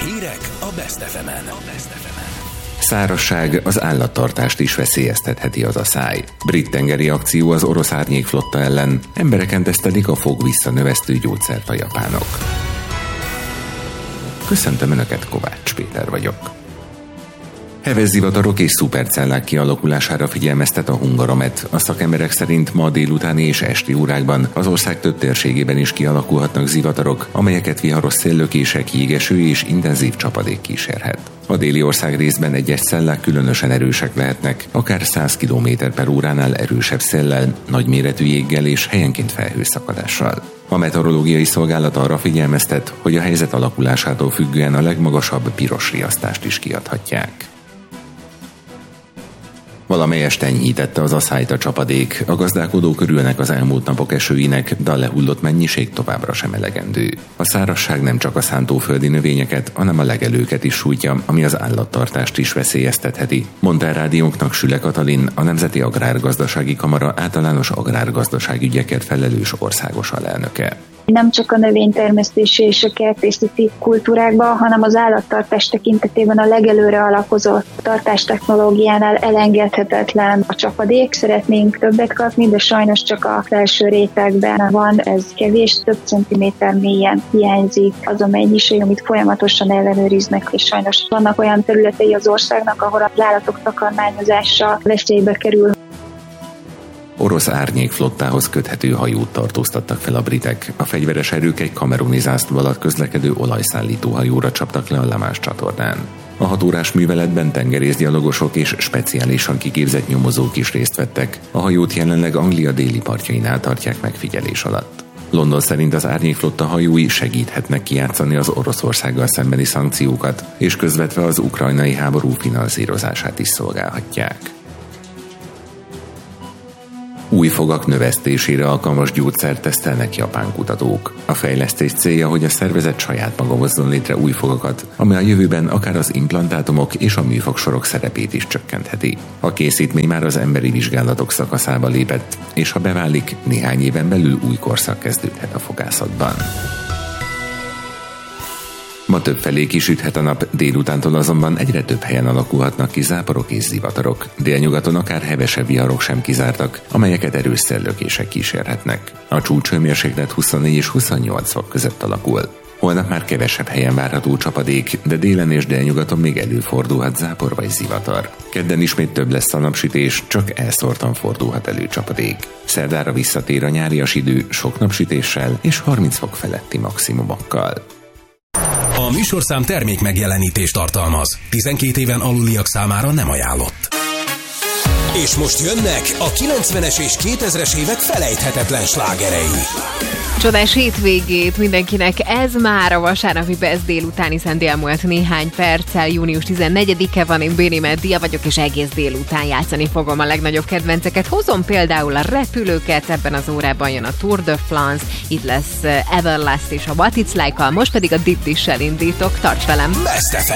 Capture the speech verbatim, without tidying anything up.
Hírek a Best ef emen. Szárazság az állattartást is veszélyeztetheti az aszály. Brit tengeri akció az orosz árnyékflotta ellen. Embereken tesztelik a fogvisszanövesztő gyógyszert a japánok. Köszöntöm Önöket, Kovács Péter vagyok. Heves zivatarok és szupercellák kialakulására figyelmeztet a Hungaromet. A szakemberek szerint ma délutáni és esti órákban az ország több térségében is kialakulhatnak zivatarok, amelyeket viharos széllökések, jégeső és intenzív csapadék kísérhet. A déli ország részben egyes cellák különösen erősek lehetnek, akár száz kilométer per óránál erősebb széllel, nagyméretű jéggel és helyenként felhőszakadással. A meteorológiai szolgálat arra figyelmeztet, hogy a helyzet alakulásától függően a legmagasabb piros riasztást is kiadhatják. Valamelyest enyhítette az aszályt a csapadék, a gazdálkodók örülnek az elmúlt napok esőinek, de a lehullott mennyiség továbbra sem elegendő. A szárazság nem csak a szántóföldi növényeket, hanem a legelőket is sújtja, ami az állattartást is veszélyeztetheti, mondta a rádiónknak Süle Katalin, a Nemzeti Agrárgazdasági Kamara általános agrárgazdaságügyekért felelős országos alelnöke. Nem csak a növénytermesztési és a kertészeti kultúrákban, hanem az állattartás tekintetében a legelőre alakozott tartástechnológiánál elengedhetetlen a csapadék. Szeretnénk többet kapni, de sajnos csak a felső rétegben van, ez kevés, több centiméter mélyen hiányzik az a mennyiség, amit folyamatosan ellenőriznek, és sajnos vannak olyan területei az országnak, ahol az állatok takarmányozása veszélybe kerül. Orosz árnyékflottához köthető hajót tartóztattak fel a britek. A fegyveres erők egy kameruni zászló alatt közlekedő olajszállító hajóra csaptak le a La Manche csatornán. A hat órás műveletben tengerészgyalogosok és speciálisan kiképzett nyomozók is részt vettek. A hajót jelenleg Anglia déli partjainál tartják megfigyelés alatt. London szerint az árnyékflotta hajói segíthetnek kijátszani az Oroszországgal szembeni szankciókat, és közvetve az ukrajnai háború finanszírozását is szolgálhatják. Új fogak növesztésére alkalmas gyógyszert tesztelnek japán kutatók. A fejlesztés célja, hogy a szervezet saját maga hozzon létre új fogakat, ami a jövőben akár az implantátumok és a műfogsorok szerepét is csökkentheti. A készítmény már az emberi vizsgálatok szakaszába lépett, és ha beválik, néhány éven belül új korszak kezdődhet a fogászatban. Ma többfelé kisüthet a nap, délutántól azonban egyre több helyen alakulhatnak ki záporok és zivatarok. Délnyugaton akár hevesebb viharok sem kizártak, amelyeket erős széllökések kísérhetnek. A csúcshőmérséklet huszonnégy és huszonnyolc fok között alakul. Holnap már kevesebb helyen várható csapadék, de délen és délnyugaton még előfordulhat zápor vagy zivatar. Kedden ismét több lesz a napsütés, csak elszórtan fordulhat elő csapadék. Szerdára visszatér a nyárias idő sok napsütéssel és harminc fok feletti maximumokkal. A műsorszám termék megjelenítést tartalmaz. tizenkét éven aluliak számára nem ajánlott. És most jönnek a kilencvenes és kétezres évek felejthetetlen slágerei. Csodás hétvégét mindenkinek, ez már a vasárnapi Best délután, hiszen délmúlt néhány perccel, június tizennegyedike van, én Béni Meddia vagyok, és egész délután játszani fogom a legnagyobb kedvenceket. Hozom például a repülőket, ebben az órában jön a Tour de France, itt lesz Everlast és a What It's Like-kal, most pedig a Dip Dish-sel indítok, tarts velem! Best ef em.